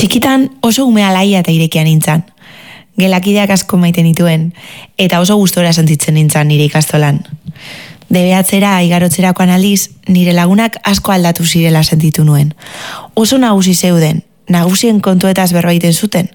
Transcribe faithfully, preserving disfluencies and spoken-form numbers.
Txikitan oso ume alaia eta irekia nintzan. Gelakideak asko maiten nituen, eta oso gustora sentitzen nintzan nire ikastolan. Debeatzera, igarotzerakoan aldiz, nire lagunak asko aldatu zirela sentitu nuen. Oso nagusi zeuden, nagusien kontuetaz berbaiten zuten,